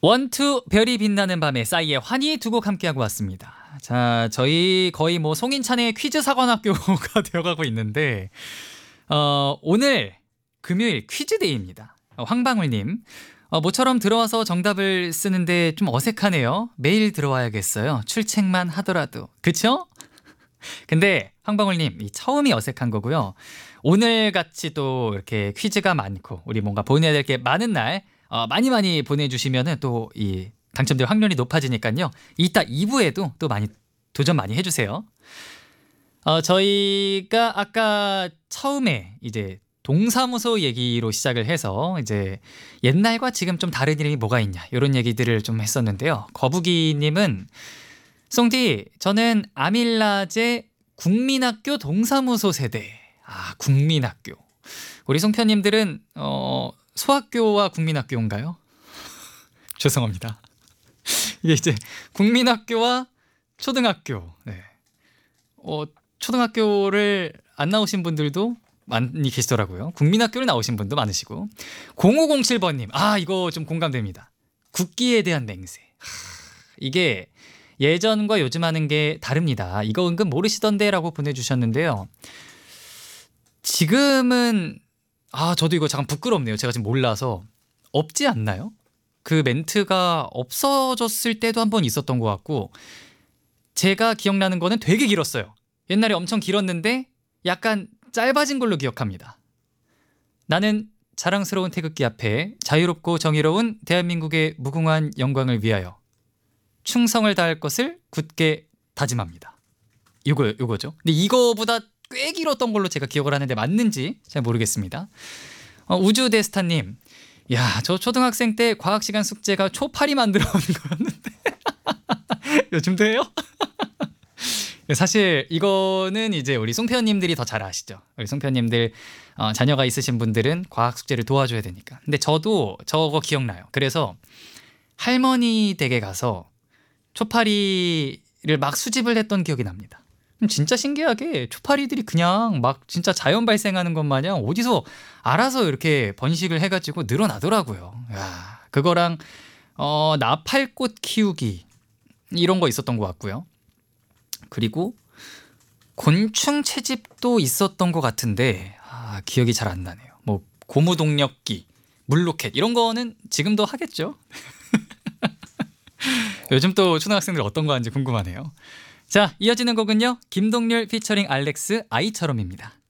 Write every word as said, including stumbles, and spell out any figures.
원투 별이 빛나는 밤에 싸이의 환희 두 곡 함께하고 왔습니다. 자, 저희 거의 뭐 송인찬의 퀴즈 사관학교가 되어가고 있는데 어, 오늘 금요일 퀴즈데이입니다. 어, 황방울님, 어, 모처럼 들어와서 정답을 쓰는데 좀 어색하네요. 매일 들어와야겠어요. 출첵만 하더라도. 그쵸? 근데 황방울님, 이 처음이 어색한 거고요. 오늘같이 또 이렇게 퀴즈가 많고 우리 뭔가 보내야 될 게 많은 날 어, 많이 많이 보내주시면은 또 이 당첨될 확률이 높아지니까요. 이따 이 부에도 또 많이 도전 많이 해주세요. 어, 저희가 아까 처음에 이제 동사무소 얘기로 시작을 해서 이제 옛날과 지금 좀 다른 이름이 뭐가 있냐 이런 얘기들을 좀 했었는데요. 거북이님은 송디, 저는 아밀라제 국민학교 동사무소 세대. 아, 국민학교. 우리 송편님들은 어, 소학교와 국민학교인가요? 죄송합니다. 이게 이제 국민학교와 초등학교. 네. 어, 초등학교를 안 나오신 분들도 많이 계시더라고요. 국민학교를 나오신 분도 많으시고. 공오공칠 번님, 아, 이거 좀 공감됩니다. 국기에 대한 맹세. 하, 이게 예전과 요즘 하는 게 다릅니다. 이거 은근 모르시던데 라고 보내주셨는데요. 지금은 아, 저도 이거 잠깐 부끄럽네요. 제가 지금 몰라서. 없지 않나요? 그 멘트가 없어졌을 때도 한 번 있었던 것 같고, 제가 기억나는 거는 되게 길었어요. 옛날에 엄청 길었는데 약간 짧아진 걸로 기억합니다. 나는 자랑스러운 태극기 앞에 자유롭고 정의로운 대한민국의 무궁한 영광을 위하여 충성을 다할 것을 굳게 다짐합니다. 이거, 이거죠. 근데 이거보다 꽤 길었던 걸로 제가 기억을 하는데 맞는지 잘 모르겠습니다. 어, 우주데스타님, 야, 저 초등학생 때 과학시간 숙제가 초파리 만들어 오는 거였는데 요즘도 해요? 사실 이거는 이제 우리 송편님들이 더 잘 아시죠. 우리 송편님들 어, 자녀가 있으신 분들은 과학 숙제를 도와줘야 되니까. 근데 저도 저거 기억나요. 그래서 할머니 댁에 가서 초파리를 막 수집을 했던 기억이 납니다. 진짜 신기하게 초파리들이 그냥 막 진짜 자연 발생하는 것 마냥 어디서 알아서 이렇게 번식을 해가지고 늘어나더라고요. 야, 그거랑 어, 나팔꽃 키우기 이런 거 있었던 것 같고요. 그리고 곤충 채집도 있었던 것 같은데 아, 기억이 잘 안 나네요. 뭐 고무동력기, 물로켓 이런 거는 지금도 하겠죠. 요즘 또 초등학생들 어떤 거 하는지 궁금하네요. 자, 이어지는 곡은요, 김동률 피처링 알렉스 아이처럼입니다.